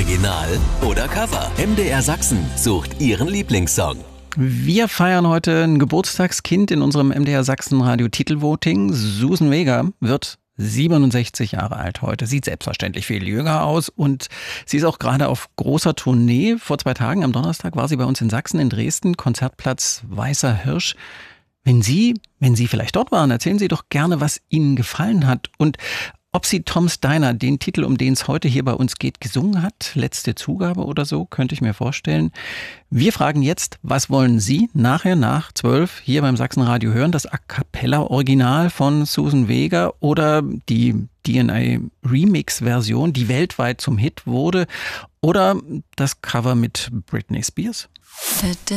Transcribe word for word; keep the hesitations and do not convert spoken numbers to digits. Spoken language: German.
Original oder Cover? M D R Sachsen sucht Ihren Lieblingssong. Wir feiern heute ein Geburtstagskind in unserem M D R Sachsen Radio Titelvoting. Suzanne Vega wird siebenundsechzig Jahre alt heute. Sieht selbstverständlich viel jünger aus und sie ist auch gerade auf großer Tournee. Vor zwei Tagen, am Donnerstag, war sie bei uns in Sachsen, in Dresden, Konzertplatz Weißer Hirsch. Wenn Sie, wenn Sie vielleicht dort waren, erzählen Sie doch gerne, was Ihnen gefallen hat und ob sie Tom's Diner, den Titel, um den es heute hier bei uns geht, gesungen hat. Letzte Zugabe oder so, könnte ich mir vorstellen. Wir fragen jetzt, was wollen Sie nachher nach zwölf hier beim Sachsenradio hören? Das A-Cappella-Original von Suzanne Vega oder die D N A-Remix-Version, die weltweit zum Hit wurde? Oder das Cover mit Britney Spears?